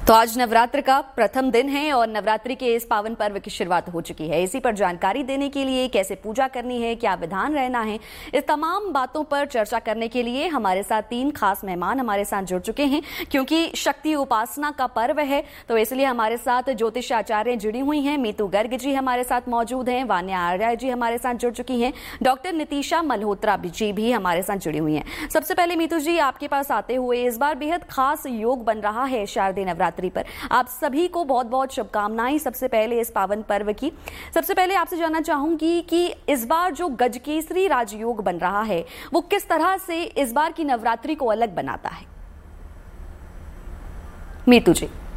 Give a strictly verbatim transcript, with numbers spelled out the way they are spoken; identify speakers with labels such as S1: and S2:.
S1: तो आज नवरात्र का प्रथम दिन है और नवरात्रि के इस पावन पर्व की शुरुआत हो चुकी है। इसी पर जानकारी देने के लिए कैसे पूजा करनी है, क्या विधान रहना है, इस तमाम बातों पर चर्चा करने के लिए हमारे साथ तीन खास मेहमान हमारे साथ जुड़ चुके हैं। क्योंकि शक्ति उपासना का पर्व है तो इसलिए हमारे साथ ज्योतिष आचार्य जुड़ी हुई हैं। मीतू गर्ग जी हमारे साथ मौजूद हैं, वान्या आर्या जी हमारे साथ जुड़ चुकी हैं, डॉक्टर नितिशा मल्होत्रा जी भी हमारे साथ जुड़ी हुई हैं। सबसे पहले मीतू जी आपके पास आते हुए, इस बार बेहद खास योग बन रहा है शारदीय नवरात्रि पर। आप सभी को बहुत बहुत शुभकामनाएं सबसे पहले इस पावन पर्व की। सबसे पहले आपसे जानना चाहूंगी कि इस बार जो गजकेसरी राजयोग बन रहा है वो किस तरह से इस बार की नवरात्रि को अलग बनाता है। मीतू जी।